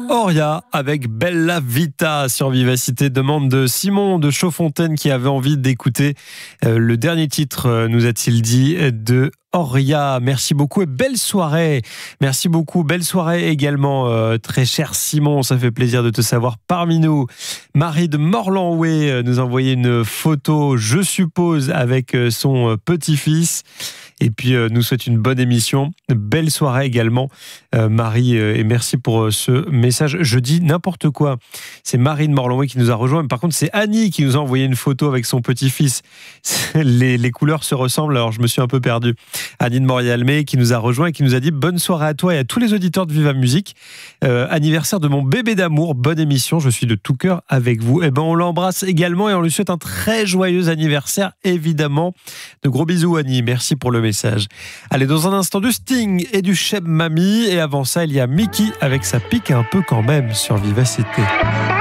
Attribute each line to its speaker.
Speaker 1: Oria avec Bella Vita sur Vivacité, demande de Simon de Chaudfontaine qui avait envie d'écouter le dernier titre, nous a-t-il dit, de Oria. Merci beaucoup et belle soirée. Merci beaucoup, belle soirée également, très cher Simon, ça fait plaisir de te savoir parmi nous. Marie de Morlanoué nous a envoyé une photo, je suppose, avec son petit-fils. Et puis nous souhaite une bonne émission, belle soirée également Marie, et merci pour ce message. Je dis n'importe quoi, c'est Marie de Morlanoué qui nous a rejoint, mais par contre c'est Annie qui nous a envoyé une photo avec son petit-fils. Les couleurs se ressemblent, alors je me suis un peu perdu. Annie de Morialmé qui nous a rejoint et qui nous a dit bonne soirée à toi et à tous les auditeurs de Viva Musique, anniversaire de mon bébé d'amour, bonne émission, je suis de tout cœur avec vous. Et ben on l'embrasse également et on lui souhaite un très joyeux anniversaire évidemment. De gros bisous Annie, merci pour le message. Allez, dans un instant du Sting et du Cheb Mami, et avant ça il y a Mickey avec sa pique un peu quand même sur Vivacité.